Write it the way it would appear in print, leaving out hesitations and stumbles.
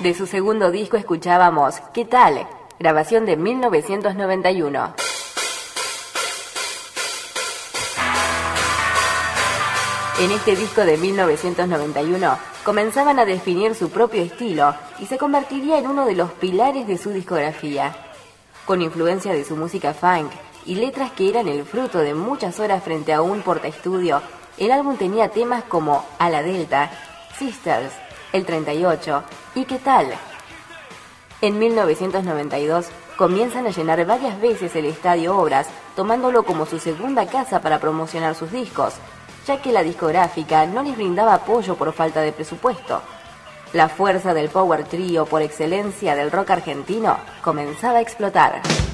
De su segundo disco escuchábamos ¿Qué tal?, grabación de 1991. En este disco de 1991 comenzaban a definir su propio estilo y se convertiría en uno de los pilares de su discografía. Con influencia de su música funk y letras que eran el fruto de muchas horas frente a un portaestudio, el álbum tenía temas como A la Delta, Sisters, El 38 y ¿Qué tal? En 1992 comienzan a llenar varias veces el Estadio Obras, tomándolo como su segunda casa para promocionar sus discos, ya que la discográfica no les brindaba apoyo por falta de presupuesto. La fuerza del power trío por excelencia del rock argentino comenzaba a explotar.